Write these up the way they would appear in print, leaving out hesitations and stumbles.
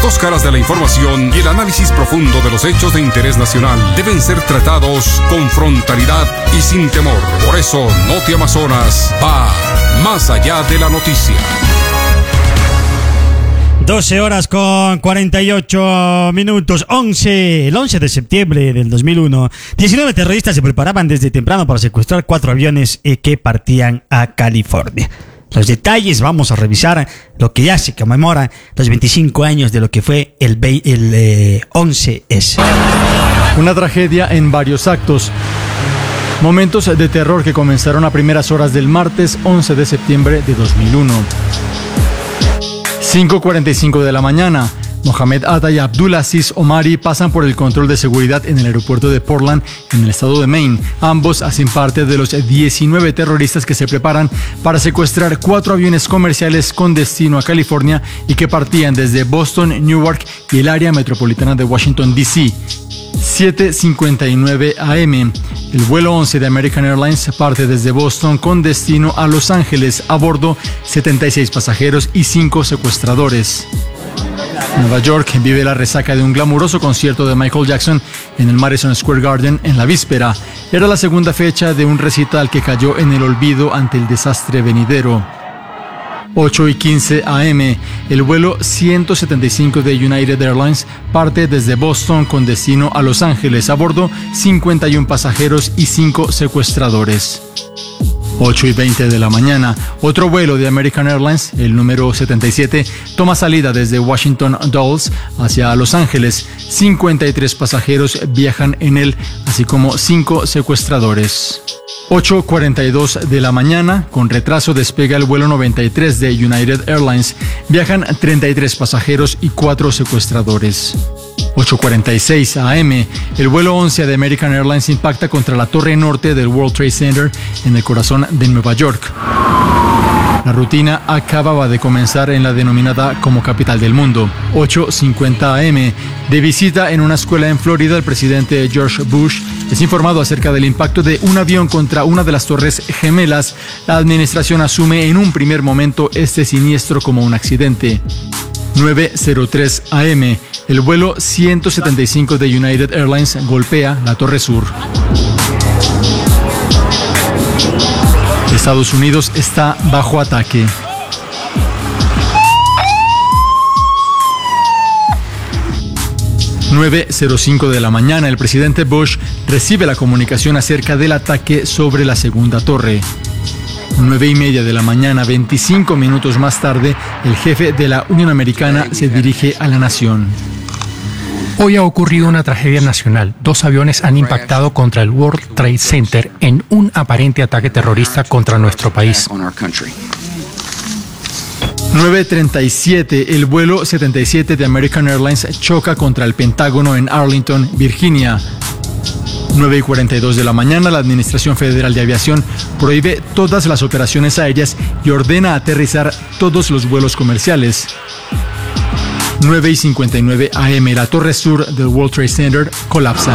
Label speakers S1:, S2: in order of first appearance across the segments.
S1: Las dos caras de la información y el análisis profundo de los hechos de interés nacional deben ser tratados con frontalidad y sin temor. Por eso, Noti Amazonas va más allá de la noticia.
S2: 12:48. El 11 de septiembre del 2001, 19 terroristas se preparaban desde temprano para secuestrar 4 aviones que partían a California. Los detalles, vamos a revisar lo que ya se conmemora los 25 años de lo que fue el 11S.
S3: Una tragedia en varios actos. Momentos de terror que comenzaron a primeras horas del martes 11 de septiembre de 2001. 5:45 de la mañana. Mohamed Atta y Abdulaziz Omari pasan por el control de seguridad en el aeropuerto de Portland, en el estado de Maine. Ambos hacen parte de los 19 terroristas que se preparan para secuestrar 4 aviones comerciales con destino a California y que partían desde Boston, Newark y el área metropolitana de Washington, D.C. 7:59 a.m. El vuelo 11 de American Airlines parte desde Boston con destino a Los Ángeles. A bordo, 76 pasajeros y 5 secuestradores. Nueva York vive la resaca de un glamuroso concierto de Michael Jackson en el Madison Square Garden en la víspera. Era la segunda fecha de un recital que cayó en el olvido ante el desastre venidero. 8:15 a.m. El vuelo 175 de United Airlines parte desde Boston con destino a Los Ángeles. A bordo, 51 pasajeros y 5 secuestradores. 8:20 de la mañana. Otro vuelo de American Airlines, el número 77, toma salida desde Washington Dulles hacia Los Ángeles. 53 pasajeros viajan en él, así como 5 secuestradores. 8:42 de la mañana, con retraso despega el vuelo 93 de United Airlines. Viajan 33 pasajeros y 4 secuestradores. 8:46 a.m. El vuelo 11 de American Airlines impacta contra la torre norte del World Trade Center en el corazón de Nueva York. La rutina acababa de comenzar en la denominada como capital del mundo. 8:50 a.m. De visita en una escuela en Florida, el presidente George Bush es informado acerca del impacto de un avión contra una de las torres gemelas. La administración asume en un primer momento este siniestro como un accidente. 9:03 a.m. El vuelo 175 de United Airlines golpea la Torre Sur. Estados Unidos está bajo ataque. – 9:05 de la mañana, el presidente Bush recibe la comunicación acerca del ataque sobre la segunda torre. 9:30 de la mañana, 25 minutos más tarde, el jefe de la Unión Americana se dirige a la nación.
S4: Hoy ha ocurrido una tragedia nacional. 2 aviones han impactado contra el World Trade Center en un aparente ataque terrorista contra nuestro país.
S3: 9:37, el vuelo 77 de American Airlines choca contra el Pentágono en Arlington, Virginia. 9:42 de la mañana, la Administración Federal de Aviación prohíbe todas las operaciones aéreas y ordena aterrizar todos los vuelos comerciales. 9:59 a.m., la torre sur del World Trade Center colapsa.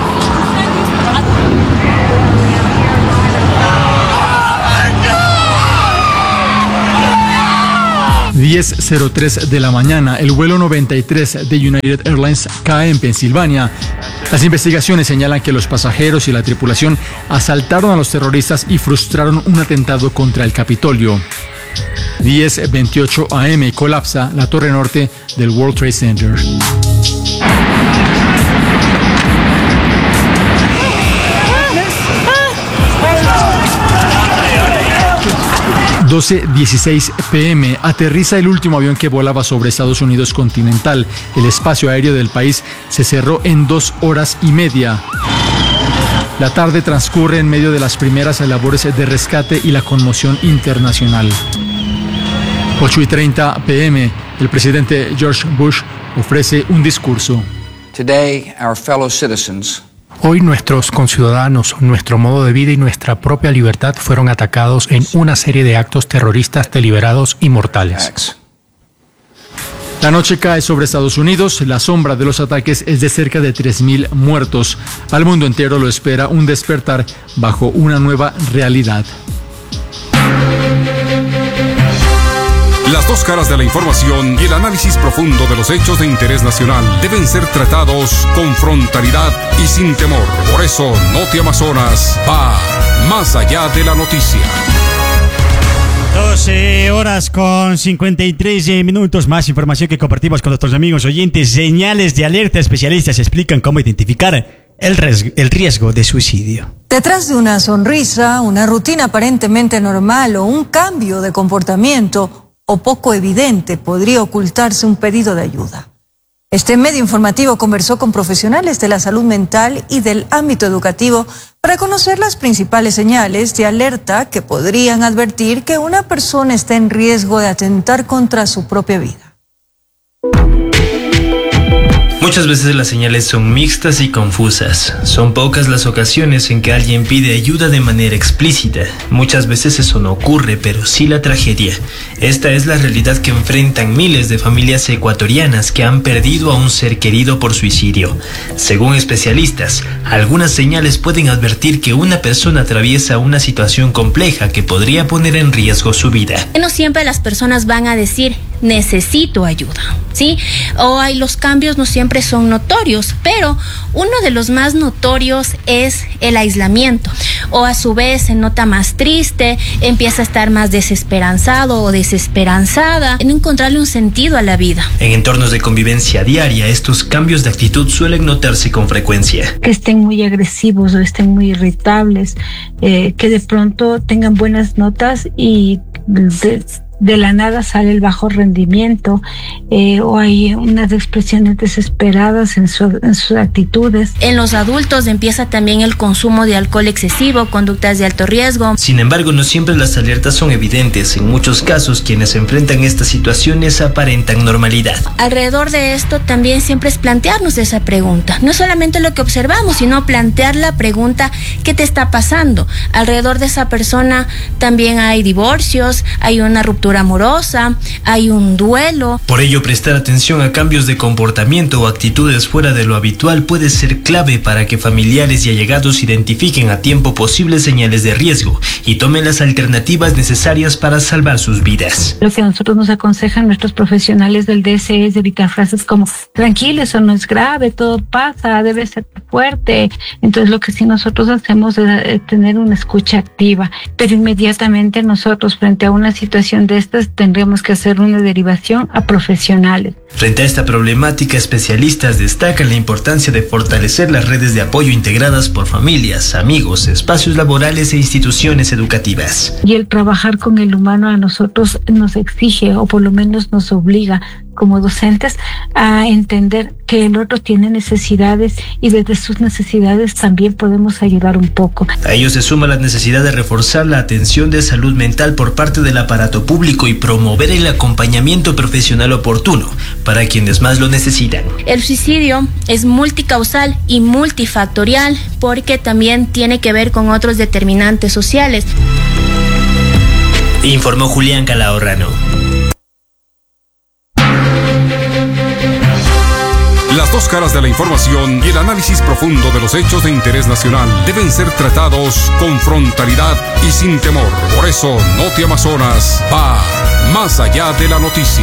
S3: – 10:03 de la mañana, el vuelo 93 de United Airlines cae en Pensilvania. Las investigaciones señalan que los pasajeros y la tripulación asaltaron a los terroristas y frustraron un atentado contra el Capitolio. 10:28 a.m. colapsa la torre norte del World Trade Center. – 12:16 p.m. aterriza el último avión que volaba sobre Estados Unidos continental. El espacio aéreo del país se cerró en 2 horas y media. La tarde transcurre en medio de las primeras labores de rescate y la conmoción internacional. 8:30 p.m. El presidente George Bush ofrece un discurso.
S5: Today, our fellow citizens
S4: Hoy nuestros conciudadanos, nuestro modo de vida y nuestra propia libertad fueron atacados en una serie de actos terroristas deliberados y mortales.
S3: La noche cae sobre Estados Unidos, la sombra de los ataques es de cerca de 3.000 muertos. Al mundo entero lo espera un despertar bajo una nueva realidad.
S1: Las dos caras de la información y el análisis profundo de los hechos de interés nacional deben ser tratados con frontalidad y sin temor. Por eso, Noti Amazonas va más allá de la noticia.
S2: 12 horas con 53 minutos. Más información que compartimos con nuestros amigos oyentes. Señales de alerta. Especialistas explican cómo identificar el riesgo de suicidio.
S6: Detrás de una sonrisa, una rutina aparentemente normal o un cambio de comportamiento o poco evidente podría ocultarse un pedido de ayuda. Este medio informativo conversó con profesionales de la salud mental y del ámbito educativo para conocer las principales señales de alerta que podrían advertir que una persona está en riesgo de atentar contra su propia vida.
S7: Muchas veces las señales son mixtas y confusas. Son pocas las ocasiones en que alguien pide ayuda de manera explícita. Muchas veces eso no ocurre, pero sí la tragedia. Esta es la realidad que enfrentan miles de familias ecuatorianas que han perdido a un ser querido por suicidio. Según especialistas, algunas señales pueden advertir que una persona atraviesa una situación compleja que podría poner en riesgo su vida.
S8: No siempre las personas van a decir necesito ayuda, ¿sí? Los cambios no siempre son notorios, pero uno de los más notorios es el aislamiento, o a su vez se nota más triste, empieza a estar más desesperanzado o desesperanzada, en encontrarle un sentido a la vida.
S7: En entornos de convivencia diaria, estos cambios de actitud suelen notarse con frecuencia.
S9: Que estén muy agresivos o estén muy irritables, que de pronto tengan buenas notas y de la nada sale el bajo rendimiento, o hay unas expresiones desesperadas en sus actitudes.
S8: En los adultos empieza también el consumo de alcohol excesivo, conductas de alto riesgo.
S7: Sin embargo, no siempre las alertas son evidentes. En muchos casos, quienes enfrentan estas situaciones aparentan normalidad.
S8: Alrededor de esto también siempre es plantearnos esa pregunta. No solamente lo que observamos, sino plantear la pregunta, ¿qué te está pasando? Alrededor de esa persona también hay divorcios, hay una ruptura amorosa, hay un duelo.
S7: Por ello, prestar atención a cambios de comportamiento o actitudes fuera de lo habitual puede ser clave para que familiares y allegados identifiquen a tiempo posibles señales de riesgo y tomen las alternativas necesarias para salvar sus vidas.
S9: Lo que nosotros nos aconsejan nuestros profesionales del DSE es evitar frases como tranquilo, eso no es grave, todo pasa, debe ser fuerte. Entonces lo que sí nosotros hacemos es tener una escucha activa, pero inmediatamente nosotros frente a una situación de estas tendríamos que hacer una derivación a profesionales.
S7: Frente a esta problemática, especialistas destacan la importancia de fortalecer las redes de apoyo integradas por familias, amigos, espacios laborales e instituciones educativas.
S9: Y el trabajar con el humano a nosotros nos exige, o por lo menos nos obliga como docentes, a entender que el otro tiene necesidades y desde sus necesidades también podemos ayudar un poco.
S7: A ello se suma la necesidad de reforzar la atención de salud mental por parte del aparato público y promover el acompañamiento profesional oportuno para quienes más lo necesitan.
S8: El suicidio es multicausal y multifactorial porque también tiene que ver con otros determinantes sociales.
S7: Informó Julián Calahorrano.
S1: Las dos caras de la información y el análisis profundo de los hechos de interés nacional deben ser tratados con frontalidad y sin temor. Por eso, Noti Amazonas va más allá de la noticia.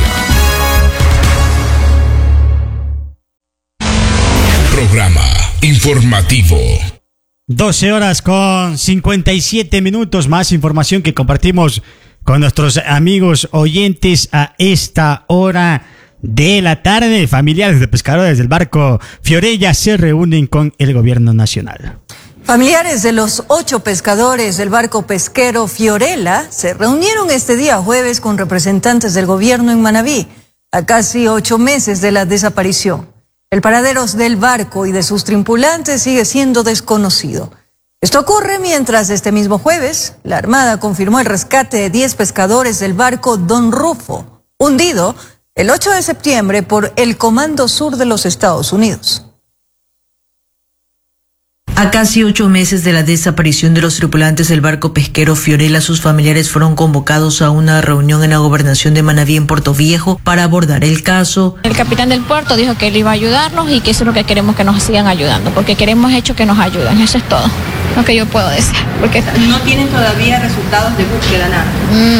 S10: Programa informativo.
S2: 12 horas con 57 minutos. Más información que compartimos con nuestros amigos oyentes a esta hora de la tarde. Familiares de pescadores del barco Fiorella se reúnen con el gobierno nacional.
S6: Familiares de los 8 pescadores del barco pesquero Fiorella se reunieron este día jueves con representantes del gobierno en Manabí, a casi 8 meses de la desaparición. El paradero del barco y de sus tripulantes sigue siendo desconocido. Esto ocurre mientras este mismo jueves la Armada confirmó el rescate de 10 pescadores del barco Don Rufo, hundido el 8 de septiembre por el Comando Sur de los Estados Unidos.
S11: A casi 8 meses de la desaparición de los tripulantes del barco pesquero Fiorella, sus familiares fueron convocados a una reunión en la gobernación de Manabí en Puerto Viejo para abordar el caso.
S12: El capitán del puerto dijo que él iba a ayudarnos y que eso es lo que queremos, que nos sigan ayudando, porque queremos que nos ayuden. Eso es todo lo que yo puedo decir. Porque
S13: no tienen todavía resultados de búsqueda, nada.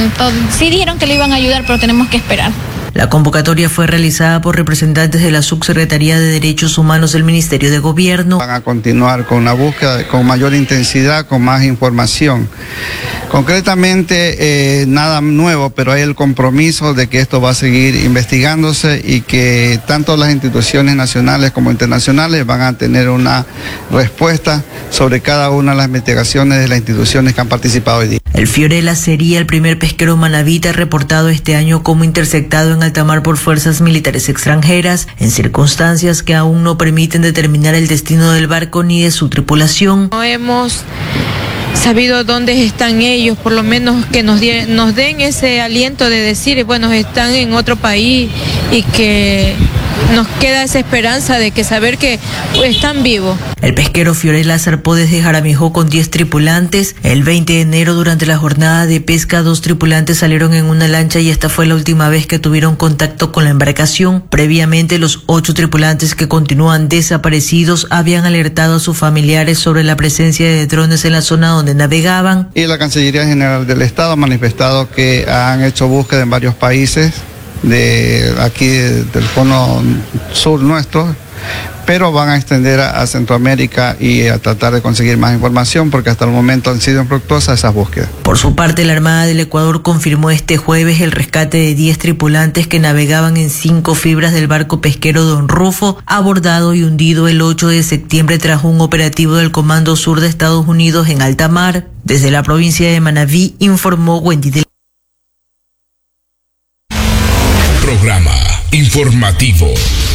S12: Sí dijeron que le iban a ayudar, pero tenemos que esperar.
S11: La convocatoria fue realizada por representantes de la Subsecretaría de Derechos Humanos del Ministerio de Gobierno.
S14: Van a continuar con la búsqueda con mayor intensidad, con más información. Concretamente, nada nuevo, pero hay el compromiso de que esto va a seguir investigándose y que tanto las instituciones nacionales como internacionales van a tener una respuesta sobre cada una de las investigaciones de las instituciones que han participado hoy día.
S11: El Fiorella sería el primer pesquero manabita reportado este año como interceptado en alta mar por fuerzas militares extranjeras, en circunstancias que aún no permiten determinar el destino del barco ni de su tripulación.
S15: No hemos sabido dónde están ellos, por lo menos que nos den ese aliento de decir, bueno, están en otro país y que nos queda esa esperanza de que saber que están vivos.
S11: El pesquero Fiorella zarpó desde Jaramillo con 10 tripulantes. El 20 de enero, durante la jornada de pesca, 2 tripulantes salieron en una lancha y esta fue la última vez que tuvieron contacto con la embarcación. Previamente, los 8 tripulantes que continúan desaparecidos habían alertado a sus familiares sobre la presencia de drones en la zona donde navegaban.
S14: Y la Cancillería General del Estado ha manifestado que han hecho búsqueda en varios países de aquí del cono sur nuestro, pero van a extender a Centroamérica y a tratar de conseguir más información porque hasta el momento han sido infructuosas esas búsquedas.
S11: Por su parte, la Armada del Ecuador confirmó este jueves el rescate de 10 tripulantes que navegaban en 5 fibras del barco pesquero Don Rufo, abordado y hundido el 8 de septiembre tras un operativo del Comando Sur de Estados Unidos en alta mar. Desde la provincia de Manabí, informó Wendy de...
S10: Programa informativo.